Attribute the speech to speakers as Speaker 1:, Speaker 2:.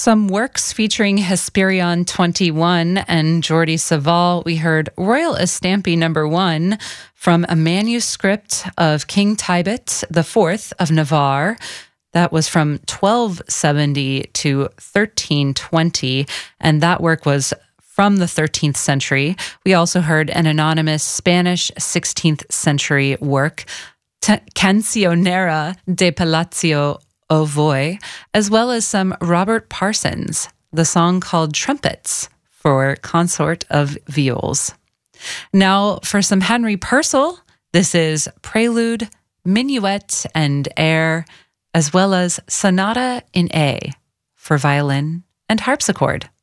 Speaker 1: Some works featuring Hesperion 21 and Jordi Savall. We heard Royal Estampie No. 1 from a manuscript of King Tybet IV of Navarre. That was from 1270 to 1320, and that work was from the 13th century. We also heard an anonymous Spanish 16th century work, Cancionera de Palacio Ovoy, as well as some Robert Parsons, the song called Trumpets for Consort of Viols. Now for some Henry Purcell, this is Prelude, Minuet, and Air, as well as Sonata in A for violin and harpsichord.